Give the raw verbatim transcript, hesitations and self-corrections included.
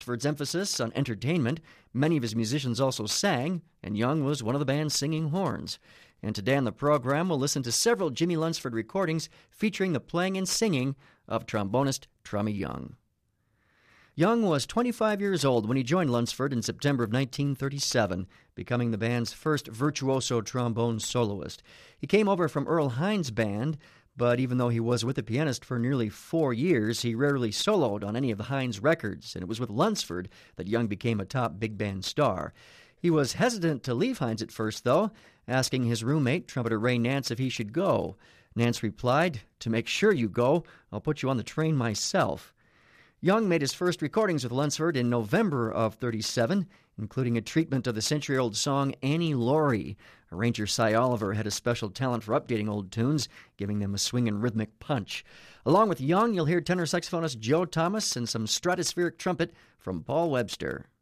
Lunsford's emphasis on entertainment, many of his musicians also sang, and Young was one of the band's singing horns. And today on the program, we'll listen to several Jimmy Lunsford recordings featuring the playing and singing of trombonist Trummy Young. Young was twenty-five years old when he joined Lunsford in September of nineteen thirty-seven, becoming the band's first virtuoso trombone soloist. He came over from Earl Hines' band, but even though he was with the pianist for nearly four years, he rarely soloed on any of the Hines records, and it was with Lunsford that Young became a top big band star. He was hesitant to leave Hines at first, though, asking his roommate, trumpeter Ray Nance, if he should go. Nance replied, "To make sure you go, I'll put you on the train myself." Young made his first recordings with Lunsford in November of thirty-seven, including a treatment of the century-old song Annie Laurie. Arranger Cy Oliver had a special talent for updating old tunes, giving them a swing and rhythmic punch. Along with Young, you'll hear tenor saxophonist Joe Thomas and some stratospheric trumpet from Paul Webster.